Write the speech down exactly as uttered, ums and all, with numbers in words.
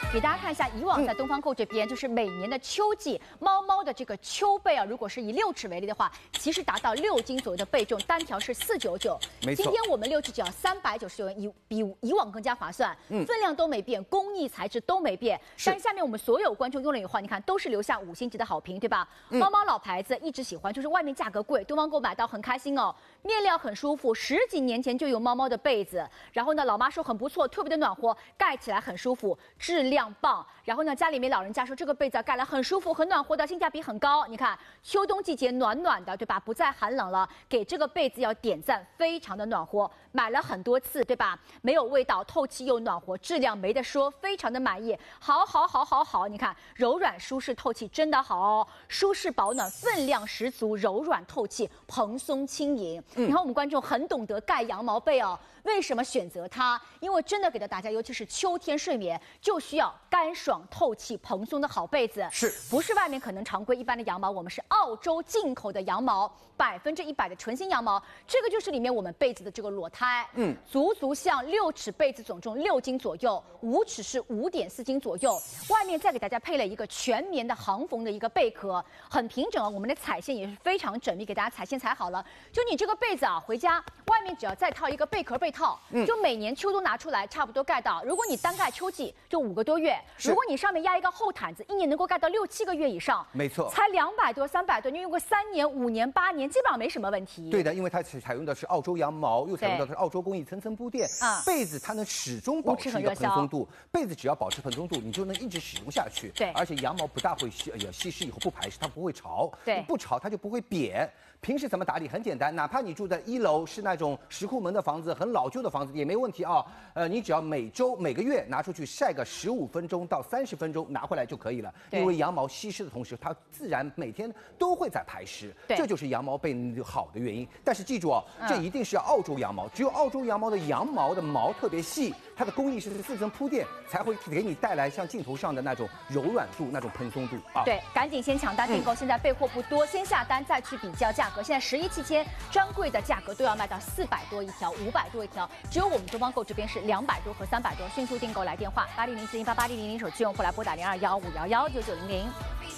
给大家看一下，以往在东方购这边，就是每年的秋季猫猫的这个秋被啊，如果是以六尺为例的话，其实达到六斤左右的被重，单条是四九九。 没错。 今天我们六尺只要三百九十九元，以比以往更加划算。嗯，分量都没变，工艺材质都没变。但是下面我们所有观众用了以后，你看都是留下五星级的好评，对吧？嗯、猫猫老牌子一直喜欢，就是外面价格贵，东方购买到很开心哦。面料很舒服，十几年前就有猫猫的被子，然后呢，老妈说很不错，特别的暖和，盖起来很舒服，质量棒。然后呢，家里面老人家说这个被子盖了很舒服、很暖和的，性价比很高。你看，秋冬季节暖暖的，对吧？不再寒冷了，给这个被子要点赞，非常的暖和。买了很多次，对吧？没有味道，透气又暖和，质量没得说，非常的满意。好，好，好，好，好，你看，柔软舒适，透气真的好哦，舒适保暖，分量十足，柔软透气，蓬松轻盈。嗯、你看我们观众很懂得盖羊毛被哦，为什么选择它？因为真的给到大家，尤其是秋天睡眠就需要干爽、透气、蓬松的好被子， 是不是外面可能常规一般的羊毛？我们是澳洲进口的羊毛，百分之一百的纯新羊毛，这个就是里面我们被子的这个裸胎，嗯，足足像六尺被子总重六斤左右，五尺是五点四斤左右，外面再给大家配了一个全棉的航缝的一个贝壳，很平整啊，我们的彩线也是非常缜密，给大家彩线裁好了。就你这个被子啊，回家外面只要再套一个贝壳被套，嗯，就每年秋冬拿出来差不多盖到。如果你单盖秋季，就五个多月；如果你上面压一个厚毯子，一年能够盖到六七个月以上。 没错， 才两百多、三百多，你用个三年、五年、八年，基本上没什么问题。 对的，因为它采用的是澳洲羊毛，又采用到的是澳洲工艺，层层铺垫。啊，被子它能始终保持一个蓬松度，被子只要保持蓬松度，你就能一直使用下去。 对， 而且羊毛不大会吸，也吸湿以后不排湿，它不会潮。 对， 不潮它就不会扁。平时怎么打理很简单，哪怕你住在一楼是那种石库门的房子，很老旧的房子也没问题啊。呃，你只要每周每个月拿出去晒个十五分钟到三十分钟，拿回来就可以了。因为羊毛吸湿的同时，它自然每天都会在排湿，这就是羊毛被好的原因。但是记住哦，这一定是要澳洲羊毛，只有澳洲羊毛的羊毛的毛特别细，它的工艺是四层铺垫，才会给你带来像镜头上的那种柔软度、那种蓬松度啊。 对，赶紧先抢单订购，嗯、现在备货不多，先下单再去比较价格。现在十一期间专柜的价格都要卖到四百多一条，五百多一条，只有我们东方购这边是两百多和三百多，迅速订购来电话八零零四零八八零零零，手机用户来拨打零二幺五幺幺九九零零。